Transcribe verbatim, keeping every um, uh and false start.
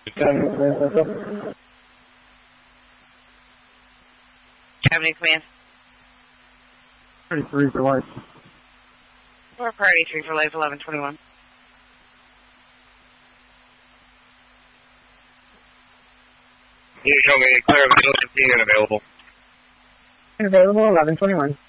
Cabinet Command. thirty-three for life. Or Priority three for life, eleven twenty-one. Can you show me clear availability and available? Available, eleven twenty-one.